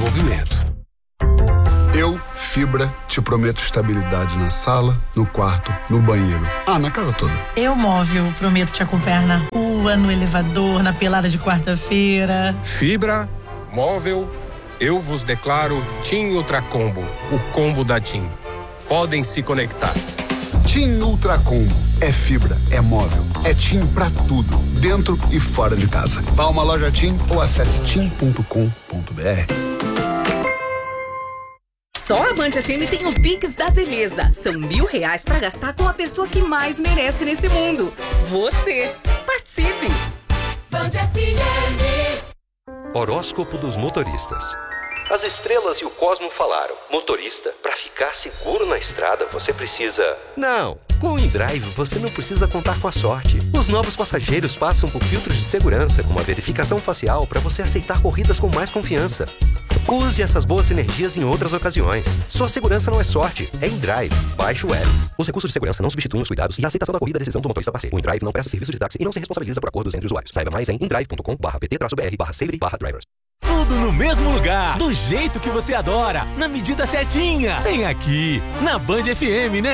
movimento. Eu, Fibra, te prometo estabilidade na sala, no quarto, no banheiro. Na casa toda. Eu, Móvel, prometo te acompanhar na rua, no elevador, na pelada de quarta-feira. Fibra, Móvel, eu vos declaro TIM Ultracombo, o combo da TIM. Podem se conectar. TIM Ultracombo. É fibra, é móvel, é TIM pra tudo, dentro e fora de casa. Vá a uma loja TIM ou acesse tim.com.br. Só a Band FM tem o Pix da Beleza. São R$1.000 pra gastar com a pessoa que mais merece nesse mundo. Você. Participe! Band FM. Horóscopo dos motoristas. As estrelas e o cosmo falaram. Motorista, para ficar seguro na estrada, você precisa... Não, com o InDrive você não precisa contar com a sorte. Os novos passageiros passam por filtros de segurança, com uma verificação facial para você aceitar corridas com mais confiança. Use essas boas energias em outras ocasiões. Sua segurança não é sorte, é InDrive. Baixe o app. Os recursos de segurança não substituem os cuidados e a aceitação da corrida é decisão do motorista parceiro. O InDrive não presta serviço de táxi e não se responsabiliza por acordos entre usuários. Saiba mais em indrive.com/pt-br/safety/drivers. Tudo no mesmo lugar, do jeito que você adora, na medida certinha. Tem aqui, na Band FM, né?